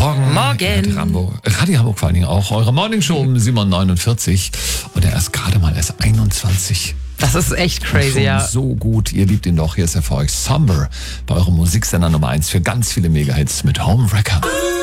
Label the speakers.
Speaker 1: Morgen.
Speaker 2: Radio Hamburg vor allen Dingen auch. Eure Morningshow um 7.49 Uhr. Und er ist gerade mal erst 21.
Speaker 1: Das ist echt crazy,
Speaker 2: schon
Speaker 1: ja.
Speaker 2: So gut. Ihr liebt ihn doch. Hier ist er für euch. Somber bei eurem Musiksender Nummer 1 für ganz viele Mega-Hits mit Homewrecker.